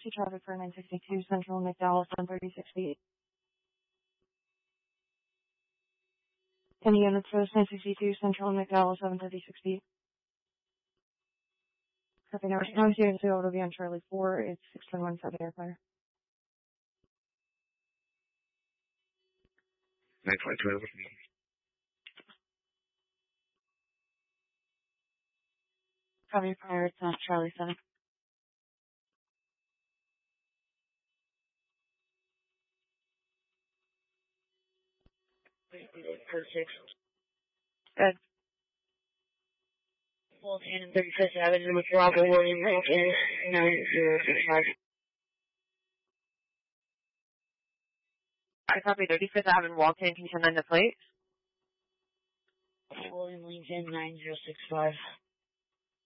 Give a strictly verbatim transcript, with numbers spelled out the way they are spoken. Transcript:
emergency traffic for nine sixty-two Central McDowell, seven thirty-six feet. Any units for nine sixty-two Central McDowell, seven thirty-six feet. Copy. Now, now I'm here to go to be on Charlie four. It's six one one seven airfire. nine five two, over to me. Copy. Prior, it's on Charlie seven. thirty-six. Good. Walton and thirty-fifth Avenue with Robert William Lincoln, nine zero six five. I copy. thirty-fifth Avenue, Walton. Can you send in the plate? William Lincoln, nine zero six five.